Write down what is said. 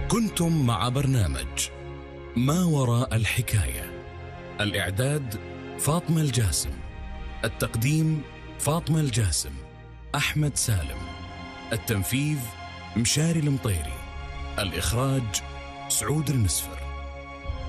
كنتم مع برنامج ما وراء الحكاية. الإعداد فاطمة الجاسم، التقديم فاطمة الجاسم، أحمد سالم، التنفيذ مشاري المطيري، الإخراج سعود المسفر.